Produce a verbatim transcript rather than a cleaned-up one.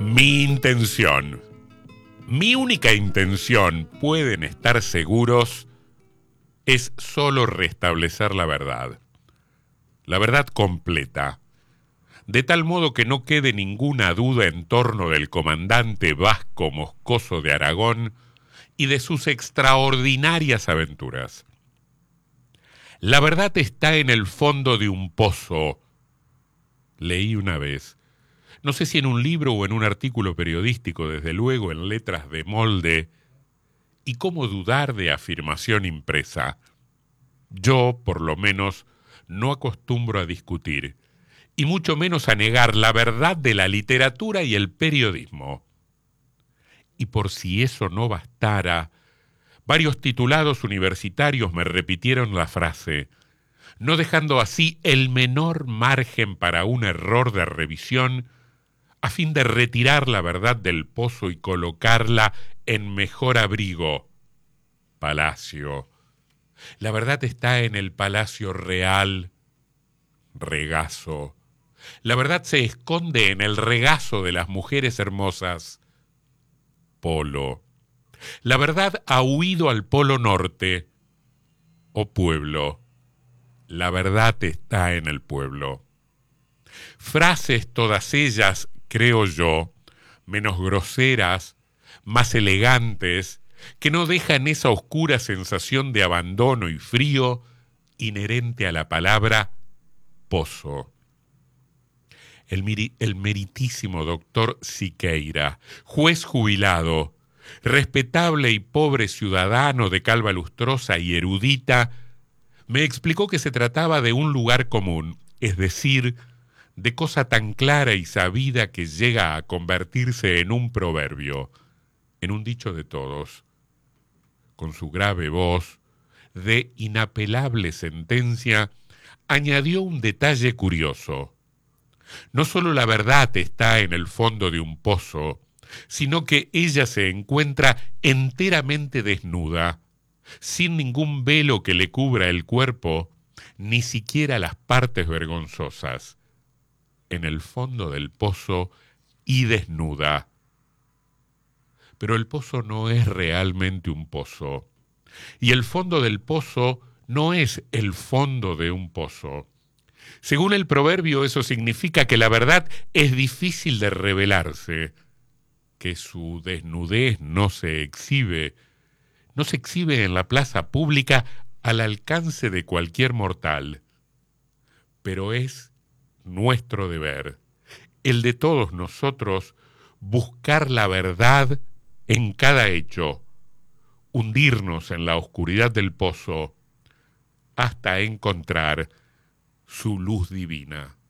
Mi intención, mi única intención, pueden estar seguros, es solo restablecer la verdad. La verdad completa. De tal modo que no quede ninguna duda en torno del comandante Vasco Moscoso de Aragón y de sus extraordinarias aventuras. La verdad está en el fondo de un pozo. Leí una vez, no sé si en un libro o en un artículo periodístico, desde luego en letras de molde, y cómo dudar de afirmación impresa. Yo, por lo menos, no acostumbro a discutir, y mucho menos a negar la verdad de la literatura y el periodismo. Y por si eso no bastara, varios titulados universitarios me repitieron la frase, no dejando así el menor margen para un error de revisión, a fin de retirar la verdad del pozo y colocarla en mejor abrigo. Palacio. La verdad está en el palacio real. Regazo. La verdad se esconde en el regazo de las mujeres hermosas. Polo. La verdad ha huido al polo norte. O pueblo. La verdad está en el pueblo. Frases todas ellas, creo yo, menos groseras, más elegantes, que no dejan esa oscura sensación de abandono y frío inherente a la palabra pozo. El, miri, el meritísimo doctor Siqueira, juez jubilado, respetable y pobre ciudadano de calva lustrosa y erudita, me explicó que se trataba de un lugar común, es decir, de cosa tan clara y sabida que llega a convertirse en un proverbio, en un dicho de todos. Con su grave voz, de inapelable sentencia, añadió un detalle curioso. No solo la verdad está en el fondo de un pozo, sino que ella se encuentra enteramente desnuda, sin ningún velo que le cubra el cuerpo, ni siquiera las partes vergonzosas, en el fondo del pozo y desnuda. Pero el pozo no es realmente un pozo, y el fondo del pozo no es el fondo de un pozo. Según el proverbio, eso significa que la verdad es difícil de revelarse, que su desnudez no se exhibe, no se exhibe en la plaza pública al alcance de cualquier mortal. Pero es nuestro deber, el de todos nosotros, buscar la verdad en cada hecho, hundirnos en la oscuridad del pozo hasta encontrar su luz divina.